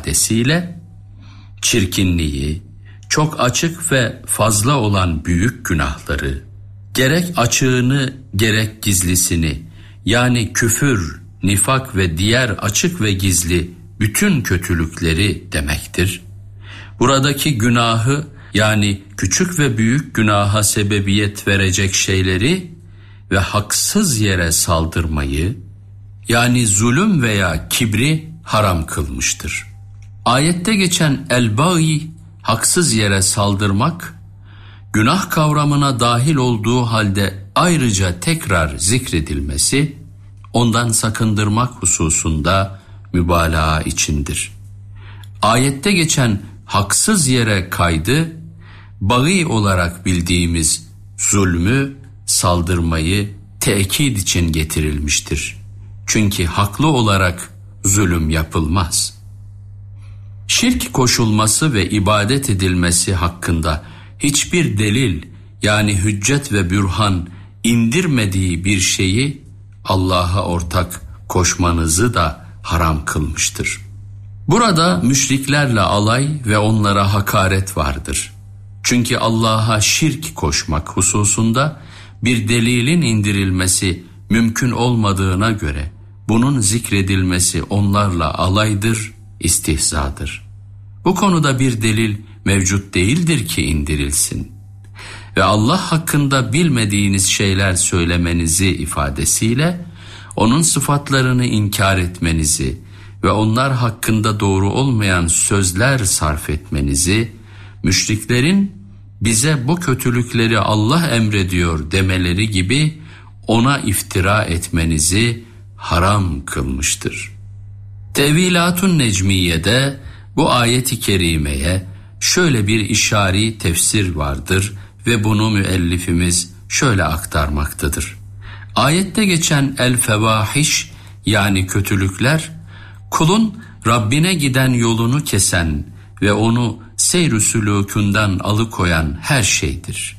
ifadesiyle çirkinliği, çok açık ve fazla olan büyük günahları, gerek açığını gerek gizlisini, yani küfür, nifak ve diğer açık ve gizli bütün kötülükleri demektir. Buradaki günahı, yani küçük ve büyük günaha sebebiyet verecek şeyleri ve haksız yere saldırmayı, yani zulüm veya kibri haram kılmıştır. Ayette geçen el-bâgi, haksız yere saldırmak, günah kavramına dahil olduğu halde ayrıca tekrar zikredilmesi, ondan sakındırmak hususunda mübalağa içindir. Ayette geçen haksız yere kaydı, bagi olarak bildiğimiz zulmü, saldırmayı tekit için getirilmiştir. Çünkü haklı olarak zulüm yapılmaz. Şirk koşulması ve ibadet edilmesi hakkında hiçbir delil, yani hüccet ve bürhan indirmediği bir şeyi Allah'a ortak koşmanızı da haram kılmıştır. Burada müşriklerle alay ve onlara hakaret vardır. Çünkü Allah'a şirk koşmak hususunda bir delilin indirilmesi mümkün olmadığına göre bunun zikredilmesi onlarla alaydır, istihzadır. Bu konuda bir delil mevcut değildir ki indirilsin. Ve Allah hakkında bilmediğiniz şeyler söylemenizi ifadesiyle onun sıfatlarını inkar etmenizi ve onlar hakkında doğru olmayan sözler sarf etmenizi, müşriklerin bize bu kötülükleri Allah emrediyor demeleri gibi ona iftira etmenizi haram kılmıştır. Tevilatun Necmiye'de bu ayet-i kerimeye şöyle bir işari tefsir vardır ve bunu müellifimiz şöyle aktarmaktadır. Ayette geçen el-fevahiş, yani kötülükler, kulun Rabbine giden yolunu kesen ve onu seyr-ü sülûkünden alıkoyan her şeydir.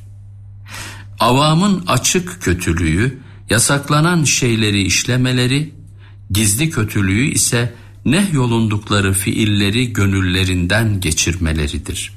Avamın açık kötülüğü, yasaklanan şeyleri işlemeleri, gizli kötülüğü ise nehyolundukları fiilleri gönüllerinden geçirmeleridir.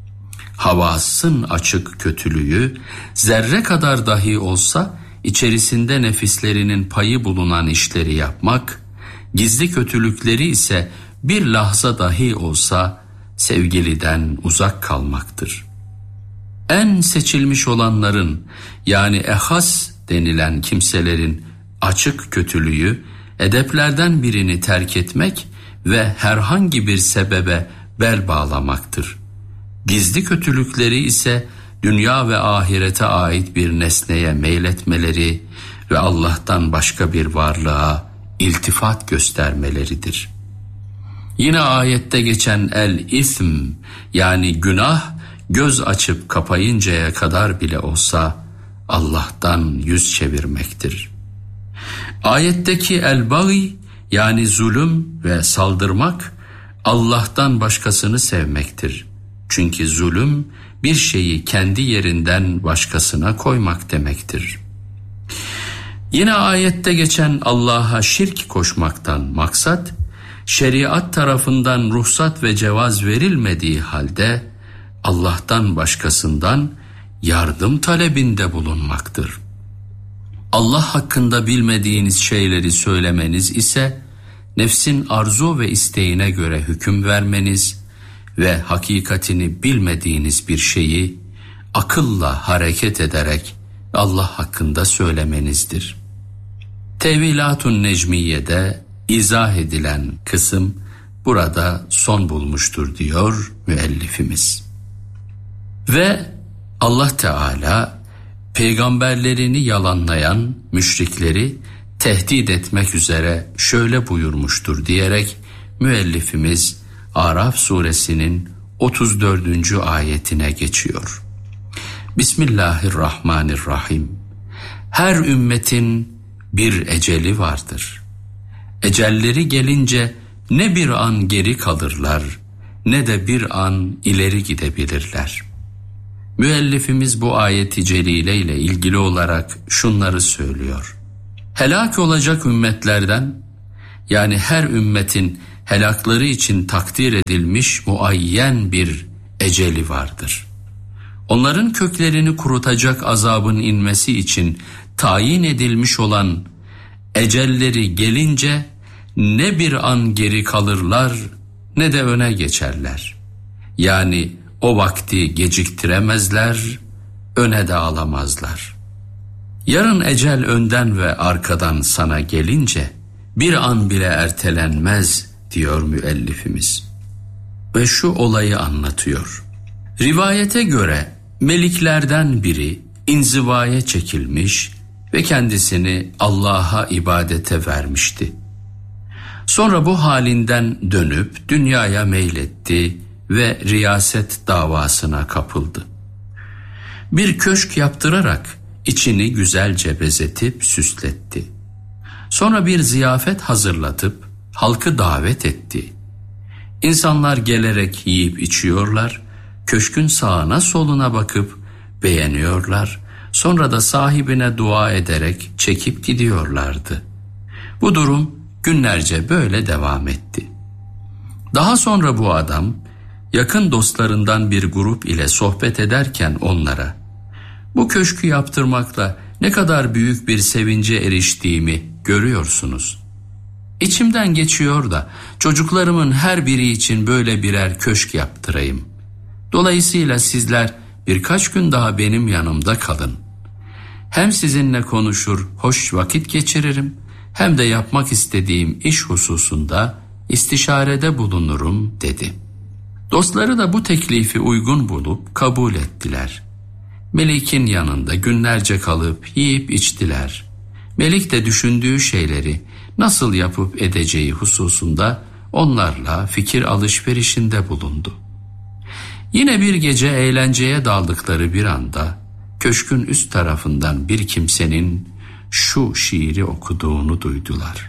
Havasın açık kötülüğü, zerre kadar dahi olsa içerisinde nefislerinin payı bulunan işleri yapmak, gizli kötülükleri ise bir lahza dahi olsa sevgiliden uzak kalmaktır. En seçilmiş olanların, yani ehas denilen kimselerin açık kötülüğü, edeplerden birini terk etmek ve herhangi bir sebebe bel bağlamaktır. Gizli kötülükleri ise dünya ve ahirete ait bir nesneye meyletmeleri ve Allah'tan başka bir varlığa iltifat göstermeleridir. Yine ayette geçen el-ism, yani günah, göz açıp kapayıncaya kadar bile olsa Allah'tan yüz çevirmektir. Ayetteki el-bagi, yani zulüm ve saldırmak, Allah'tan başkasını sevmektir. Çünkü zulüm bir şeyi kendi yerinden başkasına koymak demektir. Yine ayette geçen Allah'a şirk koşmaktan maksat, şeriat tarafından ruhsat ve cevaz verilmediği halde Allah'tan başkasından yardım talebinde bulunmaktır. Allah hakkında bilmediğiniz şeyleri söylemeniz ise nefsin arzu ve isteğine göre hüküm vermeniz ve hakikatini bilmediğiniz bir şeyi akılla hareket ederek Allah hakkında söylemenizdir. Tevilatun Necmiye'de izah edilen kısım burada son bulmuştur diyor müellifimiz. Ve Allah Teala peygamberlerini yalanlayan müşrikleri tehdit etmek üzere şöyle buyurmuştur diyerek müellifimiz Araf suresinin 34. ayetine geçiyor. Bismillahirrahmanirrahim. Her ümmetin bir eceli vardır. Ecelleri gelince ne bir an geri kalırlar ne de bir an ileri gidebilirler. Müellifimiz bu ayeti celile ile ilgili olarak şunları söylüyor. Helak olacak ümmetlerden, yani her ümmetin helakları için takdir edilmiş muayyen bir eceli vardır. Onların köklerini kurutacak azabın inmesi için tayin edilmiş olan ecelleri gelince ne bir an geri kalırlar ne de öne geçerler. Yani o vakti geciktiremezler, öne de alamazlar. Yarın ecel önden ve arkadan sana gelince bir an bile ertelenmez diyor müellifimiz. Ve şu olayı anlatıyor. Rivayete göre meliklerden biri inzivaya çekilmiş ve kendisini Allah'a ibadete vermişti. Sonra bu halinden dönüp dünyaya meyletti ve riyaset davasına kapıldı. Bir köşk yaptırarak içini güzelce bezetip süsletti. Sonra bir ziyafet hazırlatıp halkı davet etti. İnsanlar gelerek yiyip içiyorlar, köşkün sağına soluna bakıp beğeniyorlar, sonra da sahibine dua ederek çekip gidiyorlardı. Bu durum günlerce böyle devam etti. Daha sonra bu adam yakın dostlarından bir grup ile sohbet ederken onlara, "Bu köşkü yaptırmakla ne kadar büyük bir sevince eriştiğimi görüyorsunuz. İçimden geçiyor da çocuklarımın her biri için böyle birer köşk yaptırayım. Dolayısıyla sizler birkaç gün daha benim yanımda kalın. Hem sizinle konuşur, hoş vakit geçiririm, hem de yapmak istediğim iş hususunda istişarede bulunurum" dedi. Dostları da bu teklifi uygun bulup kabul ettiler. Melik'in yanında günlerce kalıp yiyip içtiler. Melik de düşündüğü şeyleri nasıl yapıp edeceği hususunda onlarla fikir alışverişinde bulundu. Yine bir gece eğlenceye daldıkları bir anda köşkün üst tarafından bir kimsenin şu şiiri okuduğunu duydular.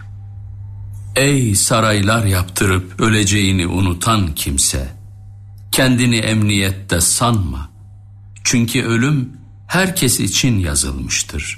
"Ey saraylar yaptırıp öleceğini unutan kimse, kendini emniyette sanma. Çünkü ölüm herkes için yazılmıştır.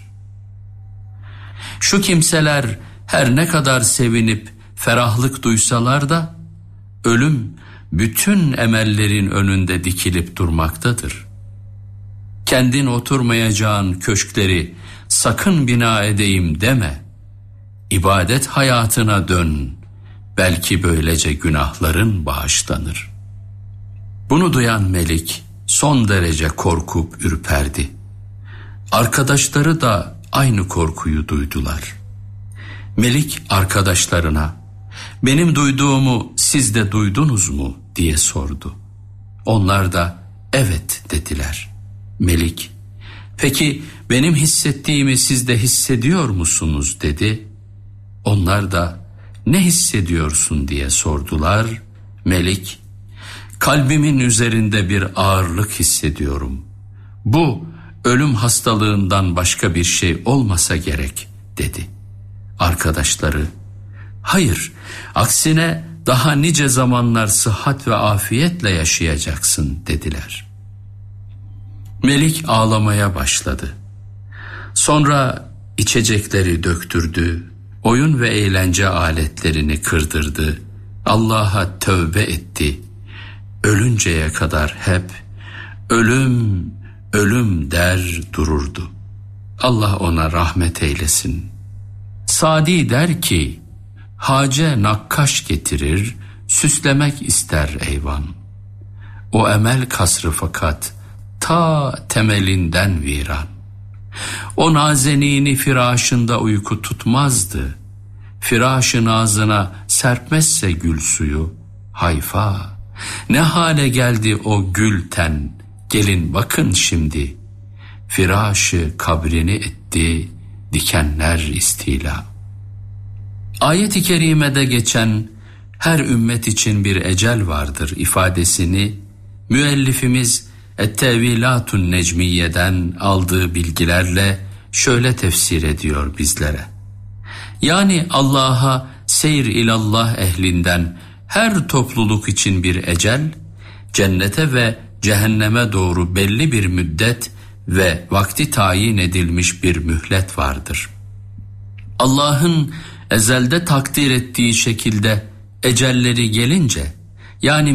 Şu kimseler her ne kadar sevinip ferahlık duysalar da ölüm bütün emellerin önünde dikilip durmaktadır. Kendin oturmayacağın köşkleri sakın bina edeyim deme. İbadet hayatına dön, belki böylece günahların bağışlanır." Bunu duyan Melik son derece korkup ürperdi. Arkadaşları da aynı korkuyu duydular. Melik arkadaşlarına, "Benim duyduğumu siz de duydunuz mu?" diye sordu. Onlar da "Evet" dediler. Melik, "Peki benim hissettiğimi siz de hissediyor musunuz?" dedi. Onlar da "Ne hissediyorsun?" diye sordular. Melik, "Kalbimin üzerinde bir ağırlık hissediyorum. Bu ölüm hastalığından başka bir şey olmasa gerek" dedi. Arkadaşları, "Hayır, aksine daha nice zamanlar sıhhat ve afiyetle yaşayacaksın" dediler. Melik ağlamaya başladı. Sonra içecekleri döktürdü, oyun ve eğlence aletlerini kırdırdı, Allah'a tövbe etti. Ölünceye kadar hep "Ölüm, ölüm" der dururdu. Allah ona rahmet eylesin. Sadi der ki, "Hace nakkaş getirir, süslemek ister eyvan. O emel kasrı fakat ta temelinden viran. O nazenini firâşında uyku tutmazdı. Firâş-ı nazına serpmezse gül suyu, hayfa. Ne hale geldi o gül ten, gelin bakın şimdi. Firâş-ı kabrini etti, dikenler istila." Ayet-i kerimede geçen "her ümmet için bir ecel vardır" ifadesini müellifimiz Et-Tevilatun Necmiye'den aldığı bilgilerle şöyle tefsir ediyor bizlere. Yani Allah'a seyr ilallah ehlinden her topluluk için bir ecel, cennete ve cehenneme doğru belli bir müddet ve vakti tayin edilmiş bir mühlet vardır. Allah'ın ezelde takdir ettiği şekilde ecelleri gelince, yani